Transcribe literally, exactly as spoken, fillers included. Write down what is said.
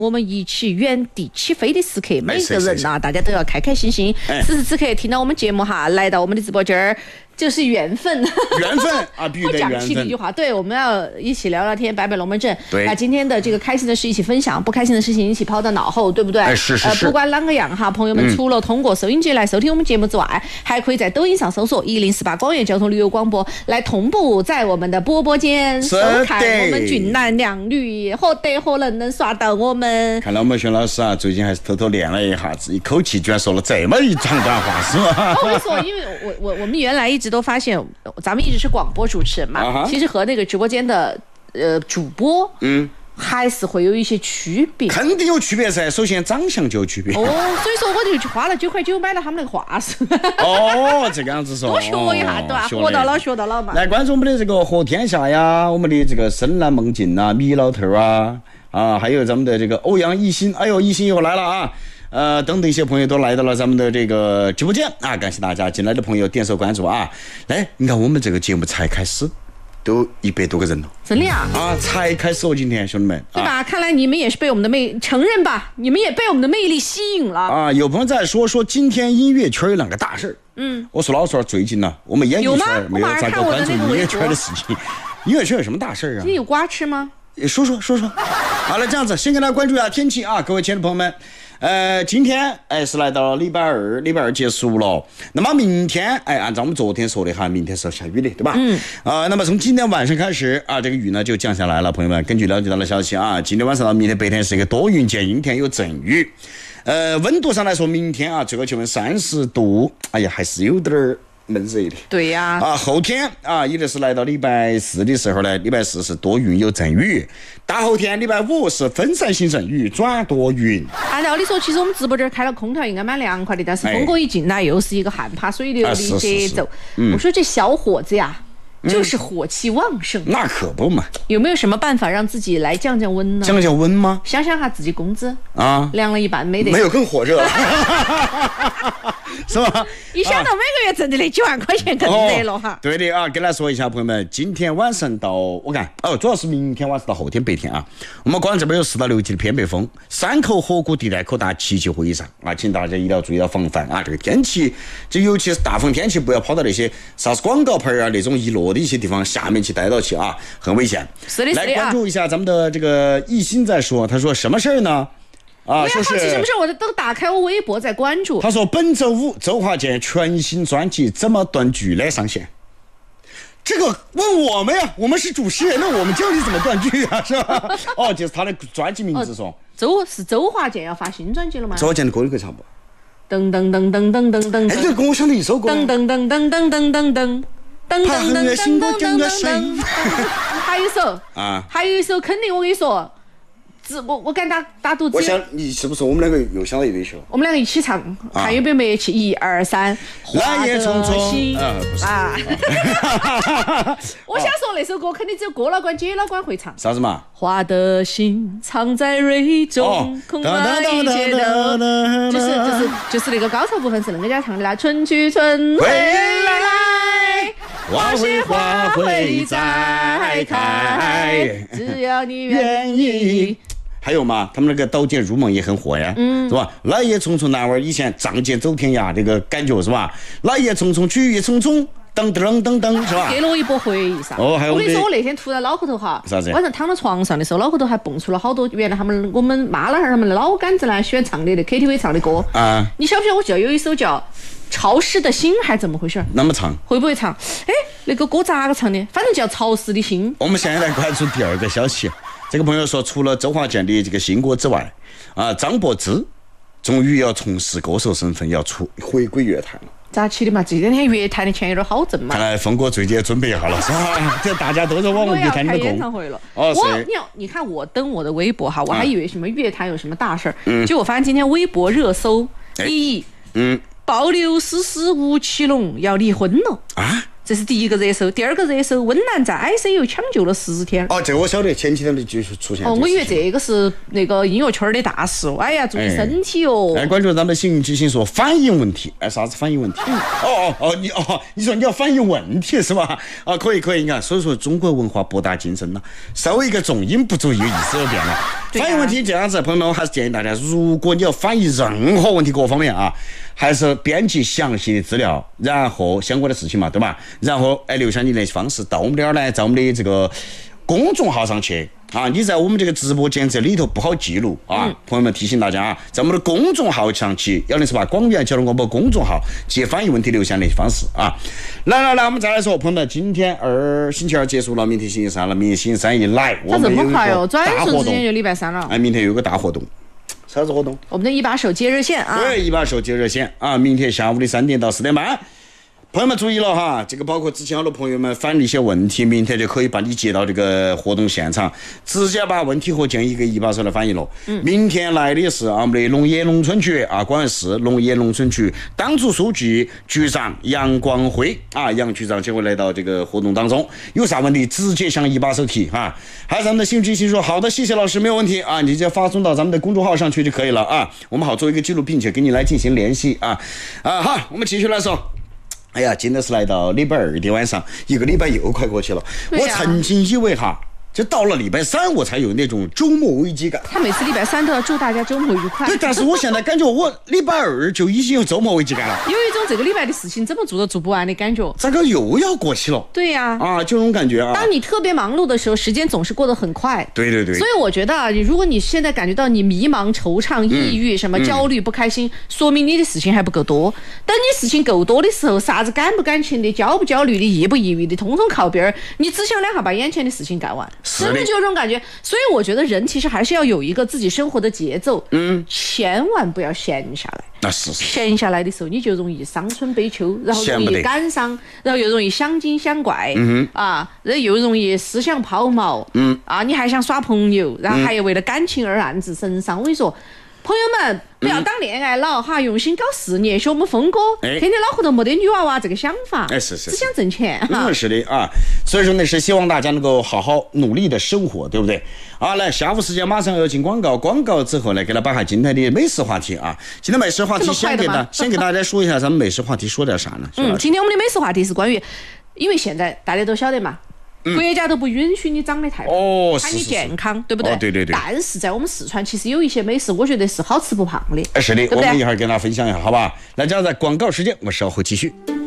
我们一起原地起飞的时刻，每个人呐、啊，大家都要开开心心。此时此刻听到我们节目哈，来到我们的直播间儿，就是缘分。 缘分啊，必须得缘分。 我讲起一句话，对，我们要一起聊聊天，摆摆龙门阵。 对， 把今天的这个开心的事一起分享，不开心的事情一起抛到脑后，对不对？ 哎，是是是。 呃，不管啷个样哈，朋友们除了通过收音机来收听我们节目之外，嗯、还可以在抖音上搜索一零四八广元交通旅游广播，来同步在我们的播播间收看我们俊男靓女，何德何能能刷到我们。 看到我们薛老师啊，最近还是偷偷练了一下子，一口气居然说了这么一长段话，是吧？ 我跟你说，因为我我我们原来一直都发现，咱们一直是广播主持人嘛，啊、其实和那个直播间的呃主播，嗯。还是会有一些区别， 肯定有区别噻。首先长相就有区别哦，所以说我就去花了九块九买了他们那个画室。 哦，这个样子说， 多学一下，对吧？学到了，学到了嘛。 来关注我们的这个和天下呀，我们的这个深蓝梦境啊，米老头啊，啊，还有咱们的这个欧阳一心，哎呦，一心又来了啊。呃，等等一些朋友都来到了咱们的这个直播间啊，感谢大家进来的朋友点手关注啊。来，你看我们这个节目才开始。都一百多个人了， 真的呀！ 啊，才开始哦，今天兄弟们， 对吧？啊、看来你们也是被我们的魅承认吧，你们也被我们的魅力吸引了啊！有朋友在说说今天音乐圈有两个大事嗯，我说老实话，最近呢，我们演艺圈没有咋个关注音乐圈的事情。音乐圈有什么大事啊？ 今天有瓜吃吗？ 说说说说。好了，这样子，先跟大家关注一下天气啊，各位亲爱的朋友们。呃，今天哎是来到了礼拜二，礼拜二结束了。那么明天哎，按照我们昨天说的哈，明天是要下雨的，对吧？嗯。啊、呃，那么从今天晚上开始啊，这个雨呢就降下来了。朋友们，根据了解到的消息啊，今天晚上到明天白天是一个多云见阴天，有阵雨。呃，温度上来说，明天啊最高气温三十度，哎呀，还是有点儿。闷热的， 对呀、 啊，啊，后天啊，也就是来到礼拜四的时候呢，礼拜四是多云有阵雨，大后天礼拜五是分散性阵雨转多云。 按道理说，其实我们直播间开了空调应该蛮凉快的，但是峰哥一进来又是一个汗爬水流的节奏。我说这小伙子呀。就是火气旺盛、 嗯，那可不嘛。 有没有什么办法让自己来降降温呢？ 降降温吗？ 想想下自己工资啊， 凉了一半没得， 没有更火热了，是吧？ 一想到每个月挣的那几万块钱更热了哈、哦。 对的啊，跟大家说一下，朋友们，今天晚上到我看哦，主要是明天晚上到后天白天啊，我们广州这边有四到六级的偏北风，山口河谷地带可达七级或以上啊，请大家一定要注意到防范啊。这个天气，这尤其是大风天气，不要跑到那些啥子广告牌啊那种一落的一些地方下面去待到去啊，很危险。 是的，是的。 来关注一下咱们的这个一心在说，他说什么事儿呢？啊， 我也好奇什么事，我都打开我微博在关注。 他说本周五周华健全新专辑怎么断句来上线。这个问我们呀，我们是主持人，那我们教你怎么断句啊，是吧？哦，就是他的专辑名字说。哦、 周是周华健要发新专辑了吗？ 周华健的歌你可以唱不？ 噔噔噔噔噔噔噔。 哎，这跟我想的一首歌。 噔噔噔噔噔噔噔噔。噔噔噔噔噔噔噔，还有一首啊，还有一首肯定我跟你说，只我我敢打打赌。 我想你是不是我们两个又想到一堆首？ 我们两个一起唱，看有没有默契。一二三， 来也匆匆啊！我想说那首歌肯定只有哥老倌、姐老倌会唱。 啥子嘛？ 花的心藏在蕊中，恐怕一切都就是就是就是那个高潮部分是那个家唱的啦，春去春回来。 花会花会再开， 只要你愿意。 还有嘛，他们那个刀剑如梦也很火呀，嗯，是吧？来也匆匆，男娃以前仗剑走天涯这个感觉是吧？来也匆匆，去也匆匆，噔噔噔噔，是吧？ 给了我一波回忆噻。 哦，还有我跟你说，我那天突然脑壳头哈， 啥子？ 晚上躺到床上的时候，脑壳头还蹦出了好多原来他们我们妈老汉儿他们的老杆子呢喜欢唱的那 K T V 唱的歌啊。你晓不晓得？我记得有一首叫。潮湿的心还怎么回事？ 那么唱会不会唱？哎，那个歌咋个唱的？反正叫潮湿的心。 我们现在来关注第二个消息，这个朋友说，除了周华健的这个新歌之外，啊，张柏芝终于要从事歌手身份，要出回归乐坛了。 咋起的嘛？这两天乐坛的钱有点好挣嘛。 看来峰哥最近也准备好了，是吧？这大家都在往乐坛里面攻。 演唱会了。 哦， 我你你看我登我的微博哈，我还以为什么乐坛有什么大事儿，嗯，结果我发现今天微博热搜第一，嗯。爆刘诗诗吴奇隆要离婚了啊！ 这是第一个热搜。第二个热搜，温岚在 I C U 抢救了十天。 哦，这个我晓得，前几天就出现。 哦，我以为这个是那个音乐圈的大事。哎呀，注意身体哦。 哎，关注咱们的幸运之星说反应问题，哎，啥子反应问题？嗯、哦哦哦，你哦，你说你要反应问题是吧？啊，可以可以，你看，所以说中国文化博大精深了，稍微一个重音不足，一个意思就变了。反应问题这样子，朋友们，我还是建议大家，如果你要反映任何问题各方面啊，还是编辑详细的资料，然后相关的事情嘛，对吧？然后哎留下你联系方式，到我们这儿来，在我们的这个公众号上去啊，你在我们这个直播间这里头不好记录啊，嗯、朋友们提醒大家啊，在我们的公众号上去，幺零四八广元交通广播公众号，接翻译问题留下联系方式啊。来来来，我们再来说，朋友们，今天二星期二结束了，明天星期三了，明天星期三一来，我们有一个大活动， 转瞬之间就礼拜三了。 哎，明天有个大活动。啥子活动？ 我们的一把手接热线啊！ 对，一把手接热线啊！明天下午的三点到四点半，朋友们注意了哈！这个包括之前好多朋友们反映一些问题，明天就可以把你接到这个活动现场，直接把问题和建议给一把手来反映了。嗯，明天来的是啊，我们的龙岩农村局啊，广安市龙岩农村局党组书记局长杨光辉啊，杨局长就会来到这个活动当中，有啥问题直接向一把手提哈。还有咱们的幸运之星说，好的，谢谢老师，没有问题啊，你直接发送到咱们的公众号上去就可以了啊，我们好做一个记录，并且跟你来进行联系啊啊好，我们继续来说。哎呀，真的是来到礼拜二的晚上，一个礼拜又快过去了。我曾经以为哈，就到了礼拜三我才有那种周末危机感。 他每次礼拜三都要祝大家周末愉快。 对，但是我现在感觉我礼拜二就已经有周末危机感了， 有一种这个礼拜的事情怎么做都做不完的感觉。 这个又要过期了。 对呀、 啊，啊，这种感觉啊。 当你特别忙碌的时候，时间总是过得很快。 对对对。 所以我觉得啊，如果你现在感觉到你迷茫、惆怅、抑郁、什么焦虑、不开心，嗯、说明你的事情还不够多。等你事情够多的时候，啥子感不感情的、焦不焦虑的、抑不抑郁的，通通靠边儿。你只想两下把眼前的事情干完，真的就有种感觉。所以我觉得人其实还是要有一个自己生活的节奏，嗯，千万不要闲下来。 那是是。 闲下来的时候，你就容易伤春悲秋，然后容易感伤，然后又容易想精想怪，嗯啊，然后又容易思想抛锚，嗯啊，你还想耍朋友，然后还要为了感情而暗自神伤。我跟你说。朋友们，不要当恋爱脑哈，用心搞事业。学我们峰哥，天天脑壳头没得女娃娃这个想法， 哎是是， 只想挣钱哈。 嗯，是的啊，所以说呢是希望大家能够好好努力的生活，对不对？啊，来，下午时间马上要进广告，广告之后呢，给他把下今天的美食话题啊，今天美食话题先给大先给大家说一下，咱们美食话题说点啥呢？ 嗯，今天我们的美食话题是关于，因为现在大家都晓得嘛。嗯、国家都不允许你长得太胖， 哦， 喊你健康，对不对？ 哦，对对对。 但是在我们四川，其实有一些美食，我觉得是好吃不胖的。 哎，是的，我们一会儿跟大家分享一下，好吧？来，这样在广告时间，我稍后继续。